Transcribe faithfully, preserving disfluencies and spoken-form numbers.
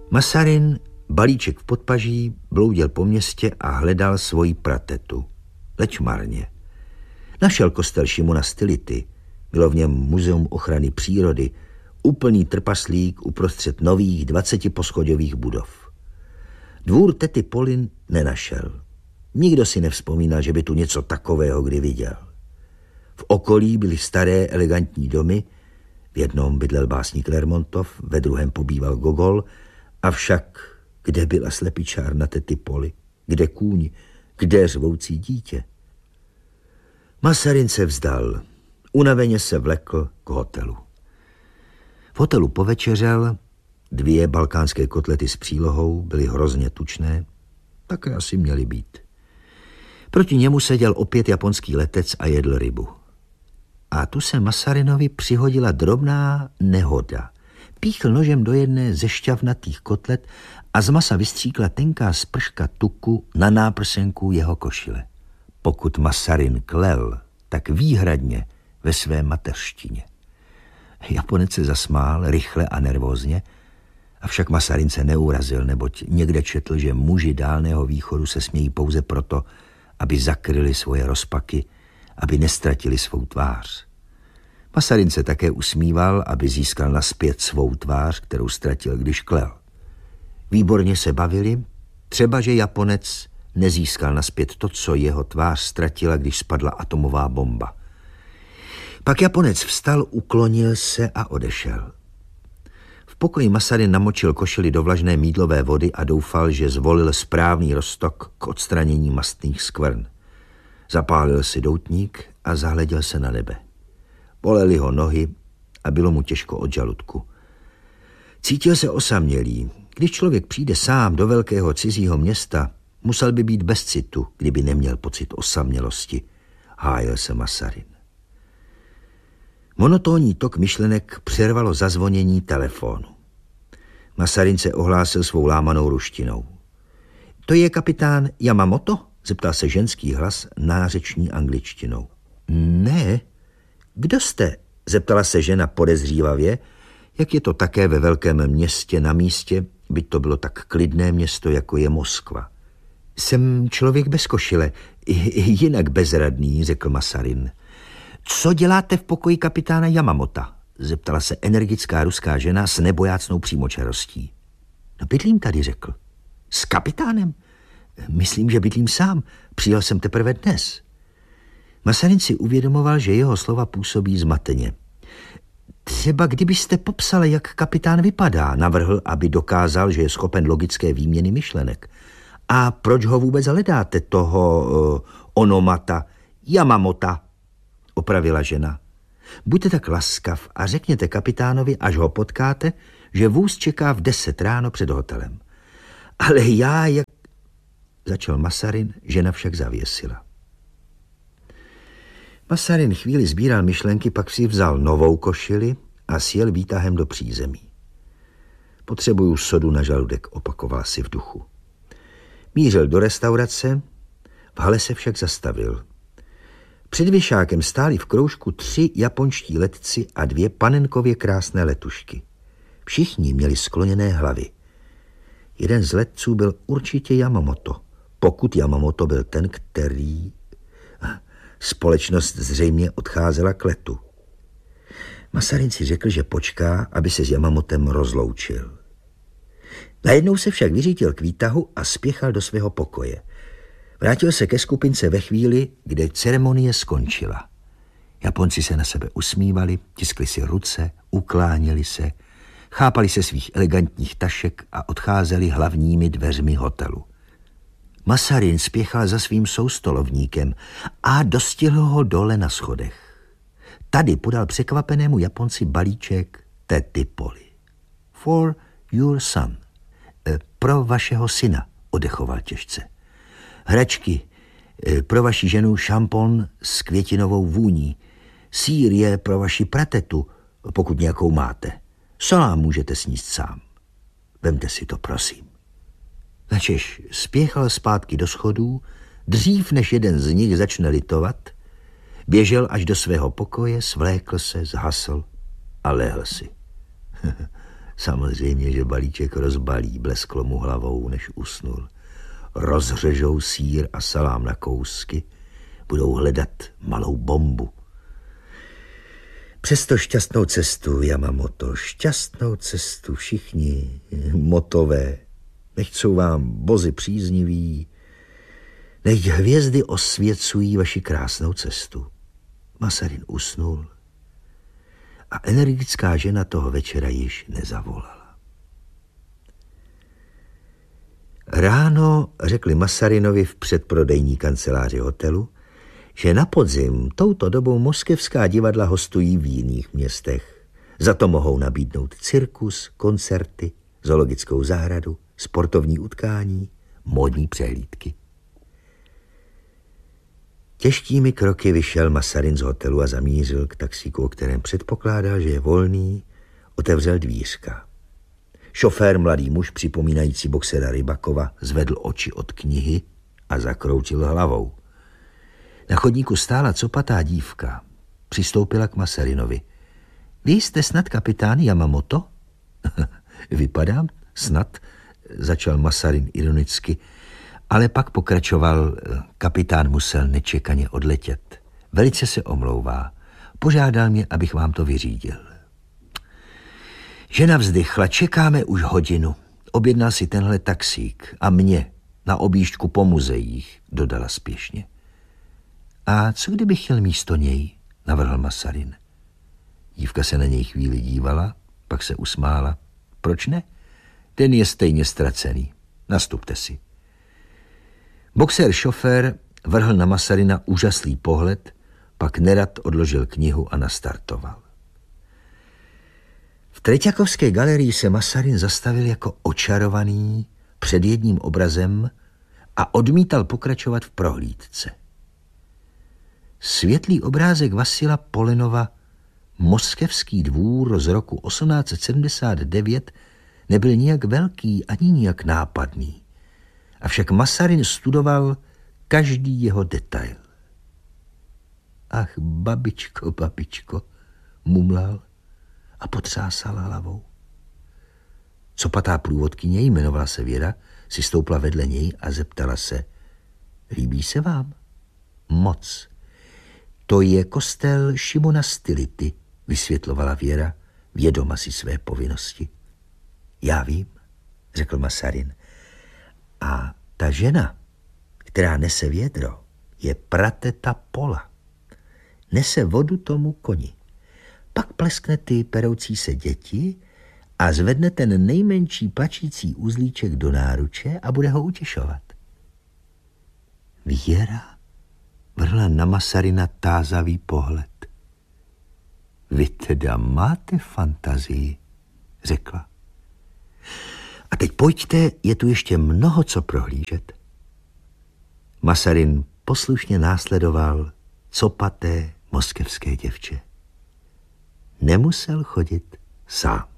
Masarin, balíček v podpaží, bloudil po městě a hledal svoji pratetu. Leč marně. Našel kostel Šimona Stylity. Bylo v něm muzeum ochrany přírody, úplný trpaslík uprostřed nových dvacetiposchodových budov. Dvůr tety Polin nenašel. Nikdo si nevzpomínal, že by tu něco takového kdy viděl. V okolí byly staré elegantní domy, v jednom bydlel básník Lermontov, ve druhém pobýval Gogol, avšak kde byla slepičárna tety Poli, kde kůň, kde řvoucí dítě. Masarin se vzdal, unaveně se vlekl k hotelu. V hotelu povečeřel, dvě balkánské kotlety s přílohou byly hrozně tučné, také asi měly být. Proti němu seděl opět japonský letec a jedl rybu. A tu se Masarinovi přihodila drobná nehoda. Píchl nožem do jedné ze šťavnatých kotlet a z masa vystříkla tenká sprška tuku na náprsenku jeho košile. Pokud Masarin klel, tak výhradně ve své mateřštině. Japonec se zasmál rychle a nervózně, avšak Masarin se neurazil, neboť někde četl, že muži Dálného východu se smějí pouze proto, aby zakryli svoje rozpaky, aby nestratili svou tvář. Masarin se také usmíval, aby získal nazpět svou tvář, kterou ztratil, když klel. Výborně se bavili, třeba že Japonec nezískal nazpět to, co jeho tvář ztratila, když spadla atomová bomba. Pak Japonec vstal, uklonil se a odešel. V pokoji Masarin namočil košili do vlažné mýdlové vody a doufal, že zvolil správný roztok k odstranění mastných skvrn. Zapálil si doutník a zahleděl se na nebe. Bolely ho nohy a bylo mu těžko od žaludku. Cítil se osamělý. Když člověk přijde sám do velkého cizího města, musel by být bez citu, kdyby neměl pocit osamělosti. Hájil se Masarin. Monotónní tok myšlenek přervalo zazvonění telefonu. Masarin se ohlásil svou lámanou ruštinou. To je kapitán Yamamoto? Zeptal se ženský hlas nářeční angličtinou. Ne. Kdo jste? Zeptala se žena podezřívavě, jak je to také ve velkém městě na místě, byť to bylo tak klidné město, jako je Moskva. Jsem člověk bez košile, jinak bezradný, řekl Masarin. Co děláte v pokoji kapitána Yamamota? Zeptala se energická ruská žena s nebojácnou přímočarostí. No bydlím tady, řekl. S kapitánem? Myslím, že bydlím sám. Přijel jsem teprve dnes. Masarin si uvědomoval, že jeho slova působí zmateně. Třeba kdybyste popsali, jak kapitán vypadá, navrhl, aby dokázal, že je schopen logické výměny myšlenek. A proč ho vůbec hledáte, toho uh, onomata, Yamamota? Opravila žena. Buďte tak laskav a řekněte kapitánovi, až ho potkáte, že vůz čeká v deset ráno před hotelem. Ale já, jak... Začal Masarin, žena však zavěsila. Masarin chvíli sbíral myšlenky, pak si vzal novou košili a sjel výtahem do přízemí. Potřebuju sodu na žaludek, opakoval si v duchu. Mířil do restaurace, v hale se však zastavil. Před věšákem stáli v kroužku tři japonští letci a dvě panenkově krásné letušky. Všichni měli skloněné hlavy. Jeden z letců byl určitě Yamamoto, pokud Yamamoto byl ten, který... Společnost zřejmě odcházela k letu. Masarin si řekl, že počká, aby se s Yamamotem rozloučil. Najednou se však vyřítil k výtahu a spěchal do svého pokoje. Vrátil se ke skupince ve chvíli, kde ceremonie skončila. Japonci se na sebe usmívali, tiskli si ruce, ukláněli se, chápali se svých elegantních tašek a odcházeli hlavními dveřmi hotelu. Masarin spěchal za svým soustolovníkem a dostihl ho dole na schodech. Tady podal překvapenému Japonci balíček tety Poli. For your son. Pro vašeho syna, odechoval těžce. Hračky, pro vaši ženu šampon s květinovou vůní. Sýr je pro vaši pratetu, pokud nějakou máte. Salám můžete sníst sám. Vemte si to, prosím. Načež spěchal zpátky do schodů, dřív než jeden z nich začne litovat, běžel až do svého pokoje, svlékl se, zhasl a lehl si. Samozřejmě, že balíček rozbalí, blesklo mu hlavou, než usnul. Rozřežou sýr a salám na kousky, budou hledat malou bombu. Přesto šťastnou cestu, Yamamoto, šťastnou cestu všichni motové, nechť jsou vám bozy přízniví, nechť hvězdy osvěcují vaši krásnou cestu. Masarin usnul a energická žena toho večera již nezavolala. Ráno řekli Masarinovi v předprodejní kanceláři hotelu, že na podzim touto dobou moskevská divadla hostují v jiných městech. Za to mohou nabídnout cirkus, koncerty, zoologickou zahradu, sportovní utkání, módní přehlídky. Těžkými kroky vyšel Masarin z hotelu a zamířil k taxíku, o kterém předpokládal, že je volný, otevřel dvířka. Šofér, mladý muž připomínající boxera Rybakova, zvedl oči od knihy a zakroutil hlavou. Na chodníku stála copatá dívka. Přistoupila k Masarinovi. Vy jste snad kapitán Yamamoto? Vypadám snad, začal Masarin ironicky, ale pak pokračoval, kapitán musel nečekaně odletět. Velice se omlouvá. Požádal mě, abych vám to vyřídil. Žena vzdychla, čekáme už hodinu. Objednal si tenhle taxík a mě na objížďku po muzeích, dodala spěšně. A co kdybych chtěl místo něj, navrhl Masarin. Dívka se na něj chvíli dívala, pak se usmála. Proč ne? Den je stejně ztracený. Nastupte si. Boxer šofér vrhl na Masarina úžaslý pohled, pak nerad odložil knihu a nastartoval. V Treťakovské galerii se Masarin zastavil jako očarovaný před jedním obrazem a odmítal pokračovat v prohlídce. Světlý obrázek Vasila Polenova Moskevský dvůr z roku osmnáct set sedmdesát devět nebyl nijak velký ani nijak nápadný. Avšak Masarin studoval každý jeho detail. Ach, babičko, babičko, mumlal a potřásal hlavou. Copatá průvodkyně, jmenovala se Věra, si stoupla vedle něj a zeptala se, líbí se vám? Moc. To je kostel Šimona Stylity, vysvětlovala Věra, vědoma si své povinnosti. Já vím, řekl Masarin. A ta žena, která nese vědro, je Prateta Pola. Nese vodu tomu koni. Pak pleskne ty peroucí se děti a zvedne ten nejmenší plačící uzlíček do náruče a bude ho utěšovat. Věra vrhla na Masarina tázavý pohled. Vy teda máte fantazii, řekla. A teď pojďte, je tu ještě mnoho co prohlížet. Masarin poslušně následoval copaté moskevské děvče. Nemusel chodit sám.